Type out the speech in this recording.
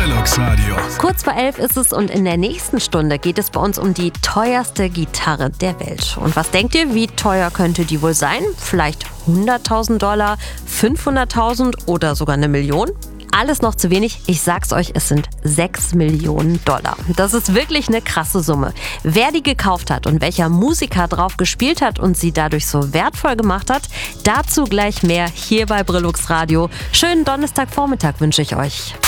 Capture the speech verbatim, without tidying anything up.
Brillux Radio. Kurz vor elf ist es und in der nächsten Stunde geht es bei uns um die teuerste Gitarre der Welt. Und was denkt ihr, wie teuer könnte die wohl sein? Vielleicht hunderttausend Dollar, fünfhunderttausend oder sogar eine Million? Alles noch zu wenig. Ich sag's euch, es sind sechs Millionen Dollar. Das ist wirklich eine krasse Summe. Wer die gekauft hat und welcher Musiker drauf gespielt hat und sie dadurch so wertvoll gemacht hat, dazu gleich mehr hier bei Brillux Radio. Schönen Donnerstagvormittag wünsche ich euch.